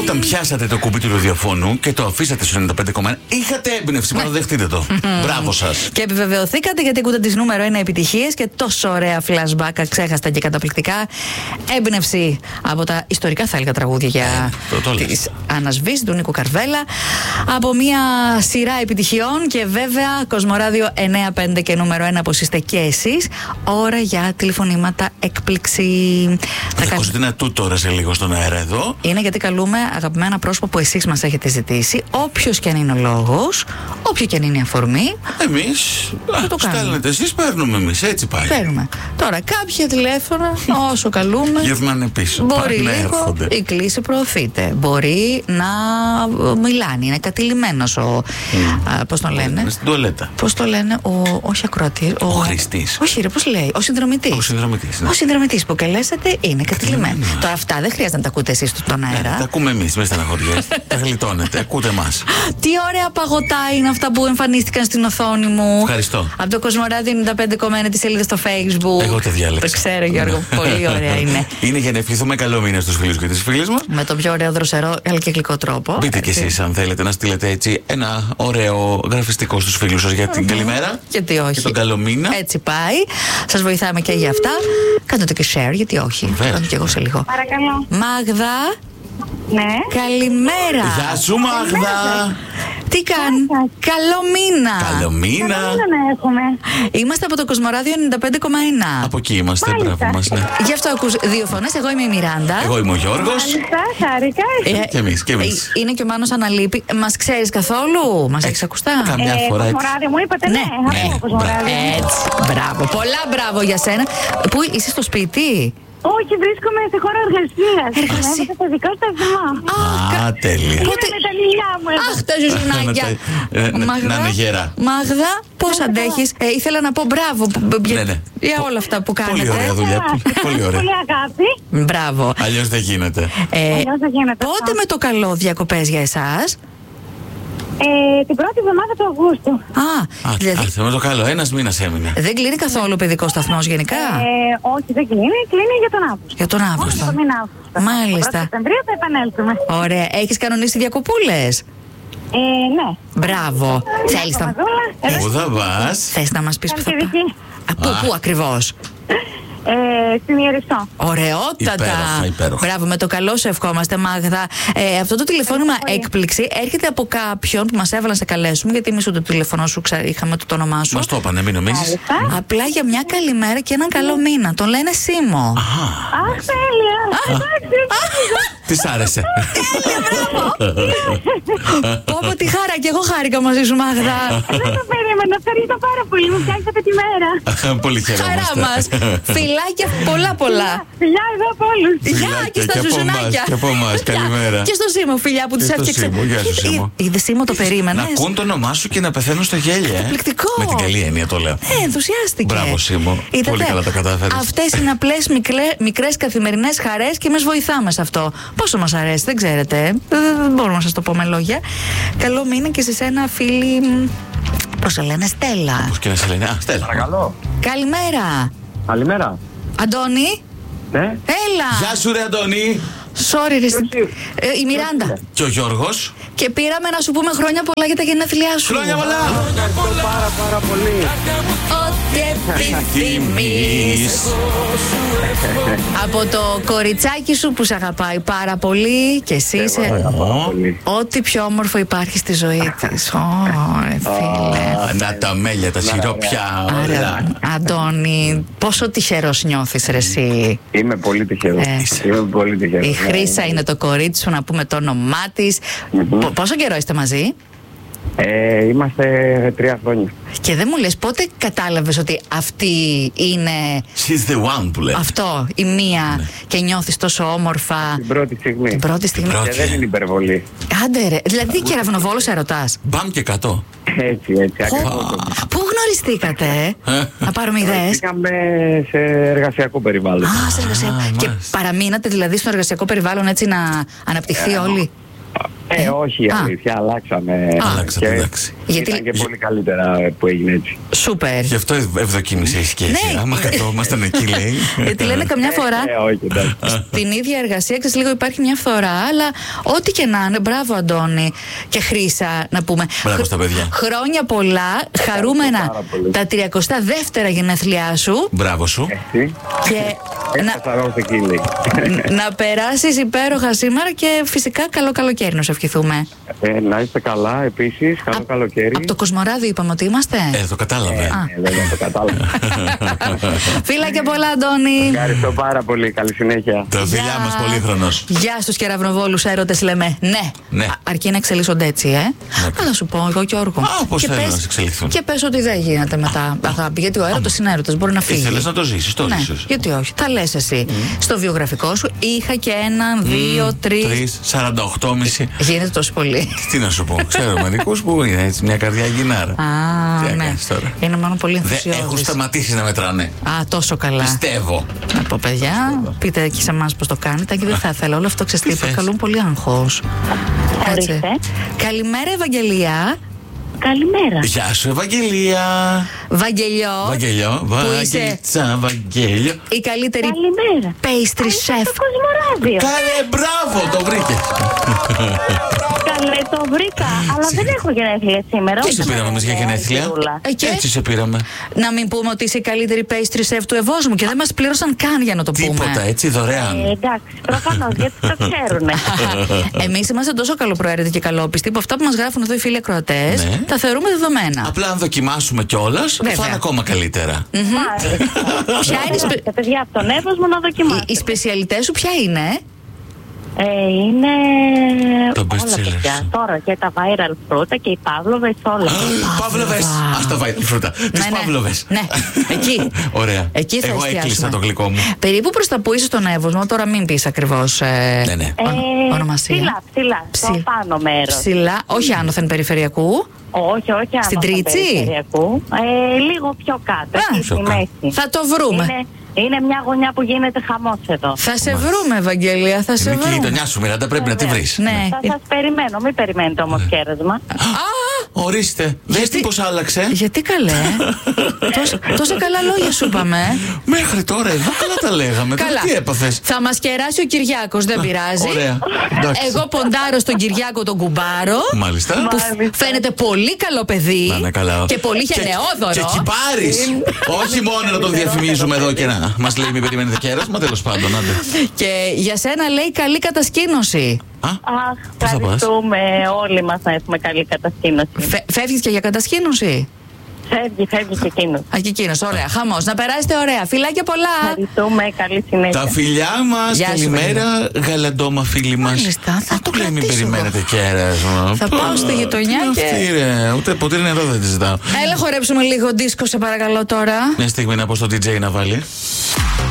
Όταν πιάσατε το κουμπί του ραδιοφώνου και το αφήσατε στο 95,1, είχατε έμπνευση. Παραδεχτείτε το. Μπράβο σας. Και επιβεβαιωθήκατε γιατί ακούτε τις νούμερο 1 επιτυχίες και τόσο ωραία flashback, αξέχαστα και καταπληκτικά. Έμπνευση από τα ιστορικά, θα έλεγα, τραγούδια για τις Ανασβήσεις του Νίκου Καρβέλα. Από μια σειρά επιτυχιών και βέβαια Κοσμοράδιο 9-5 και νούμερο 1 όπως είστε και εσείς. Ώρα για τηλεφωνήματα έκπληξη. Θα ακούσετε ένα του τώρα σε λίγο στον αέρα εδώ. Είναι γιατί καλούμε αγαπημένα πρόσωπα που εσείς μας έχετε ζητήσει, όποιος και αν είναι ο λόγος, όποια και αν είναι η αφορμή. Εμείς στέλνετε εσείς, παίρνουμε εμείς. Έτσι πάει. Παίρνουμε. Τώρα κάποια τηλέφωνα όσο καλούμε γυρνάνε πίσω. Μπορεί λίγο η κλίση προωθείται. Μπορεί να μιλάνει, είναι κατηλημένος ο. Πώς τον λένε? Στην τουαλέτα. Πώς το λένε? Όχι ακροατής. Ο χρηστής. Όχι, ρε, πώς λέει? Ο συνδρομητής. Ο συνδρομητής που καλέσατε είναι κατηλημένο. Τώρα αυτά δεν χρειάζεται να τα ακούτε εσείς στον αέρα. Τα ακούμε εμείς, με στεναχωριέστε. Τα γλιτώνετε, ακούτε εμάς. Τι ωραία παγωτά είναι αυτά που εμφανίστηκαν στην οθόνη μου. Ευχαριστώ. Από το Κοσμοράδιο 95,1 τη σελίδα στο Facebook. Εγώ το διάλεξα. Το ξέρω, Γιώργο. Πολύ ωραία είναι. Είναι για να ευχηθούμε καλό μήνα στους φίλους και τις φίλες μας. Με τον πιο ωραίο, δροσερό, αλλά και γλυκό τρόπο. Μπείτε κι εσείς αν θέλετε να στείλετε έτσι ένα ωραίο γραφιστικό στους φίλους σας για την καλημέρα. Γιατί όχι. Και τον καλό μήνα. Έτσι πάει. Σας βοηθάμε και για αυτά. Κάντε το και share, γιατί όχι. Θα κάνω κι εγώ σε λίγο. Παρακαλώ. Μάγδα. Ναι. Καλημέρα. Γεια σου, Μάγδα. Τι κάνει? Καλό μήνα. Καλό μήνα. να έχουμε. Είμαστε από το Κοσμοράδιο 95,1. Από εκεί είμαστε, μπράβο μας, ναι. Γι' αυτό ακούς δύο φωνές. Εγώ είμαι η Μιράντα. Εγώ είμαι ο Γιώργος. Χάρηκα. Και εμείς, και εμείς. Είναι και ο Μάνος Αναλήπη. Μας ξέρεις καθόλου? Μας έχεις ακουστά? Καμιά φορά έτσι. Κοσμοράδιο μου είπατε, ναι. Έτσι. Μπράβο. Πολλά μπράβο για σένα. Πού είσαι, στο σπίτι? Όχι, βρίσκομαι σε χώρο εργασίας. Εργασία. Στο δικό σταθμό. Α, τέλεια. Πότε με τα λιλιά μου. Αχ, τα ζουζουνάκια. Να είναι γερά. Μάγδα, πώς αντέχεις? Ήθελα να πω μπράβο Ναι. για όλα αυτά που κάνετε. Πολύ ωραία δουλειά. Πολύ ωραία. Πολύ αγάπη. Μπράβο. Αλλιώς δεν γίνεται. Πότε με το καλό διακοπές για εσάς? Την πρώτη εβδομάδα του Αυγούστου. Δηλαδή Με το καλό, ένας μήνας έμεινε. δεν κλείνει καθόλου ο παιδικός σταθμός γενικά? Όχι, δεν κλείνει. Κλείνει για τον Αύγουστο. Για τον Αύγουστο. Το μήνα Αύγουστο. Μάλιστα. Το Σεπτεμβρίου θα επανέλθουμε. Ωραία. Έχεις κανονίσει διακοπούλες? Ναι. Μπράβο. Θέλεις να... Πού θα πας? Θες να μας πεις που θα Καλκιδική. Πού ακριβώς? Στην Ιερισσό. Ωραιότατα. Υπέροχα. Μπράβο, με το καλό σου ευχόμαστε, Μάγδα. Αυτό το τηλεφώνημα έκπληξη έρχεται από κάποιον που μας έβαλαν σε καλέσουμε, γιατί εμείς το τηλεφωνό σου είχαμε το όνομά σου. Μας το είπανε, μην νομίζεις. Απλά για μια καλημέρα και έναν καλό μήνα. Τον λένε Σίμω. Αχ, τέλεια. Τι σ' άρεσε? Πω, τι χάρα, και εγώ χάρηκα μαζί σου, Μάγδα. Δεν το περίμενα. Ευχαριστώ πάρα πολύ. Μου φτιάξατε τη μέρα. Πολύ Χαρά χαιρόμαστε. μας. Φιλάκια πολλά. Φιλιά εδώ από όλους. Γεια και στα ζουζουνάκια. Και από εμάς, καλημέρα. Και στο Σίμω, φιλιά που τους Και στο έφτιαξε. Σίμω, γεια σου, Σίμω. Είδε, Σίμω, το περίμενες? Να ακούν το όνομά σου και να πεθαίνουν στο γέλιο. Καταπληκτικό. Με την καλή έννοια το λέω. Ενθουσιάστηκε. Μπράβο, Σίμω. Πολύ καλά τα κατάφερες. Αυτές είναι απλές μικρές καθημερινές χαρές και μας βοηθάμε σε αυτό. Πόσο μας αρέσει, δεν ξέρετε. Δεν μπορούμε να σας το πω με λόγια. Καλό μήνα και σε σένα, φίλη. Πώς σε λένε, Στέλλα. Πώς και να σε λένε? Στέλλα. Παρακαλώ. Καλημέρα. Καλημέρα. Αντώνη. Ναι. Έλα. Γεια σου, ρε Αντώνη. Sorry, ρε. Η Μιράντα. Και ο Γιώργος. Και πήραμε να σου πούμε χρόνια πολλά για τα γενέθλιά σου. Χρόνια πολλά. Πάρα πολύ. Ό,τι επιθυμείς. Από το κοριτσάκι σου που σε αγαπάει πάρα πολύ και εσύ είσαι ό,τι πιο όμορφο υπάρχει στη ζωή της. Φίλε. Να τα μέλια, τα σιρόπια. Άρα, Αντώνη, πόσο τυχερός νιώθεις ρε εσύ? Είμαι πολύ τυχερός. Είμαι πολύ τυχερός. Η Χρύσα είναι το κορίτσι σου, να πούμε το όνομά της. Πόσο καιρό είστε μαζί? Είμαστε 3 χρόνια. Και δεν μου λες πότε κατάλαβες ότι αυτή είναι She's the one που λέει. αυτό, η μία, και νιώθεις τόσο όμορφα? Την πρώτη στιγμή. Την πρώτη στιγμή. Και δεν είναι υπερβολή. Άντε ρε, δηλαδή κεραυνοβόλος ερωτάς? Μπαμ και 100. Έτσι, ακριβώς. Πού γνωριστήκατε, να πάρουμε ιδέες? Πήγαμε σε εργασιακό περιβάλλον. Σε εργασιακό. Και παραμείνατε δηλαδή στο εργασιακό περιβάλλον έτσι να αναπτυχθεί όλη? Όχι, αλήθεια, αλλάξαμε. Αλλάξατε, εντάξει. Γιατί... Ήταν και πολύ καλύτερα που έγινε έτσι. Σούπερ. Γι' αυτό ευδοκίμησε η σχέση. Ναι. Άμα καθόμασταν εκεί, λέει. Γιατί λένε καμιά φορά Όχι, εντάξει. στην ίδια εργασία, ξέρεις, λίγο υπάρχει μια φθορά, αλλά ό,τι και να είναι. Μπράβο, Αντώνη και Χρύσα, να πούμε. Μπράβο στα παιδιά. Χρόνια πολλά, χαρούμενα πάρα πολύ. τα 32 γενέθλιά σου. Μπράβο σου. Έτσι. Και Έφτασα κύλι. να περάσεις υπέροχα σήμερα και φυσικά καλό καλοκαίρι να σου ευχηθούμε. Να είστε καλά επίσης. Καλό καλοκαίρι. Από το Κοσμοράδιο είπαμε ότι είμαστε. Το κατάλαβε. Βέβαια, το κατάλαβα. Φίλα και πολλά, Αντώνη. Ευχαριστώ πάρα πολύ. Καλή συνέχεια. Τα φιλιά μας πολύχρονος. Γεια στους κεραυνοβόλους έρωτες λέμε. Ναι. Αρκεί να εξελίσσονται έτσι, Θα σου πω εγώ και Όργο. Πώς Και θέλουν πες- να σε εξελιχθούν. Και πες ότι δεν γίνεται μετά αγάπη. Γιατί ο έρωτας είναι έρωτας. Μπορεί να φύγει. Ήθελες να το ζήσεις, το Ναι, ζήσεις. γιατί όχι. Τα λες εσύ. Στο βιογραφικό σου είχα και 1, 2, 3. 3, 48,5. Γίνεται τόσο πολύ. Τι να σου πω, ξέρω μερικούς που είναι έτσι μια καρδιά γυνάρα. Α, Τι ναι. έκανες τώρα? Είναι μάλλον πολύ Δεν έχουν ενθουσιώδης. σταματήσει να μετράνε. Α, τόσο καλά. Πιστεύω. Να πω, παιδιά, πείτε και σε εμάς πώς το κάνετε. Και δεν θα ήθελα. Όλο αυτό Τι θες? προκαλούν πολύ αγχώς. Κάτσε. Ορίστε. Καλημέρα, Ευαγγελία. Καλημέρα. Γεια σου, Ευαγγελία. Βαγγελιό. Βαγγελιό, Βαγγελίτσα, Βαγγέλιο. Η καλύτερη Καλημέρα. pastry chef. Το Κοσμοράδιο. Καλέ, μπράβο, το βρήκε. Καλέ, το βρήκα. Αλλά δεν έχω γενέθλια σήμερα. Τι σε πήραμε εμείς για γενέθλια? Και Έτσι σε πήραμε. να μην πούμε ότι είσαι η καλύτερη pastry chef του Ευόσμου και δεν μας πλήρωσαν καν για να το πούμε. Τίποτα, έτσι δωρεάν. Εντάξει, προφανώς, γιατί το ξέρουνε. Εμείς είμαστε τόσο καλοπροαίρετοι και καλόπιστοι που αυτά που μας γράφουν εδώ οι φίλοι ακροατές Ναι. τα θεωρούμε δεδομένα. Απλά αν δοκιμάσουμε κιόλας, Βέβαια. θα είναι ακόμα καλύτερα. Ποια είναι η Ελάτε, παιδιά, από τον Εύωσμο να δοκιμάσετε. οι σπεσιαλιτές σου, ποια είναι? Είναι Το best όλα, seller παιδιά. σου. Τώρα και τα viral φρούτα και οι παύλοβες όλα. Παύλοβες. Ας τα βάλει φρούτα. Τις Παύλοβες. Ναι, εκεί. Ωραία. Εκεί θα Εγώ εστιάσουμε. έκλεισα το γλυκό μου. Περίπου προς τα που είσαι στον Εύωσμο, τώρα μην πεις ακριβώς Ναι. ονομασία. Ψηλά. Στο πάνω μέρος. Ψηλά, όχι άνωθεν περιφερειακού. Όχι, όχι Στην άνω Τρίτσι? περιφερειακού. Λίγο πιο κάτω, εκεί πιο στη κάτω. μέση. Θα το βρούμε. Είναι μια γωνιά που γίνεται χαμός εδώ. Θα σε βρούμε, Ευαγγελία, θα σε Είναι και η βρούμε. γειτονιά σου, Μιράντα, πρέπει να τη βρεις. Ναι. Θα σας περιμένω, μην περιμένετε όμως κέρασμα. Ορίστε. Δες τι πως άλλαξε. Γιατί καλέ. Τόσα καλά λόγια σου είπαμε. Μέχρι τώρα εδώ καλά τα λέγαμε. Τώρα Καλά. τι έπαθες. Θα μας κεράσει ο Κυριάκος, δεν πειράζει. Ωραία. Εντάξει. Εγώ ποντάρω στον Κυριάκο τον κουμπάρο. Μάλιστα. Που φαίνεται πολύ καλό παιδί. Να είναι καλά. Και πολύ γενναιόδωρο. Και κυπάρεις. Όχι μόνο να τον διαφημίζουμε εδώ και να μας λέει μην περιμένετε κέρασμα, τέλος πάντων. Άντε. Και για σένα λέει καλή κατασκήνωση. Α, Αχ, πού θα πας? ευχαριστούμε όλοι μας να έχουμε καλή κατασκήνωση. Φεύγεις και για κατασκήνωση. Φεύγει και εκείνος. Α, και εκείνος, ωραία. Χαμός. Να περάσετε ωραία. Φιλάκια πολλά. Ευχαριστούμε, καλή συνέχεια. Τα φιλιά μας, Γεια σου, καλημέρα, γαλαντόμα φίλοι μας. Μάλιστα, θα το λέει μην κρατήσω περιμένετε κέρασμα. Θα πάω στη γειτονιά Τι και- αυτή, ρε, ούτε ποτέ νερό δεν τη ζητάω. Έλα χορέψουμε λίγο δίσκο σε παρακαλώ τώρα. Μια στιγμή να πω στο DJ να βάλει.